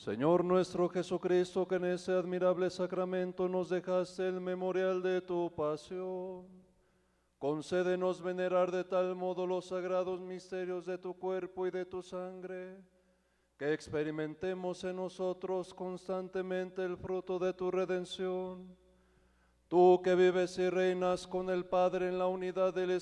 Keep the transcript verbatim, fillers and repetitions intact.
Señor nuestro Jesucristo, que en ese admirable sacramento nos dejaste el memorial de tu pasión, concédenos venerar de tal modo los sagrados misterios de tu cuerpo y de tu sangre, que experimentemos en nosotros constantemente el fruto de tu redención. Tú que vives y reinas con el Padre en la unidad del